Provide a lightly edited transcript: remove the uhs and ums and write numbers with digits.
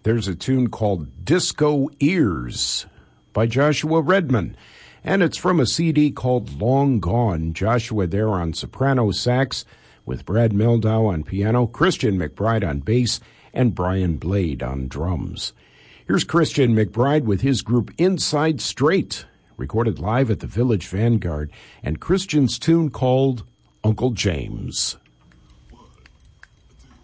There's a tune called Disco Ears by Joshua Redman, and it's from a CD called Long Gone. Joshua there on soprano sax, with Brad Mehldau on piano, Christian McBride on bass, and Brian Blade on drums. Here's Christian McBride with his group Inside Straight, recorded live at the Village Vanguard, and Christian's tune called Uncle James.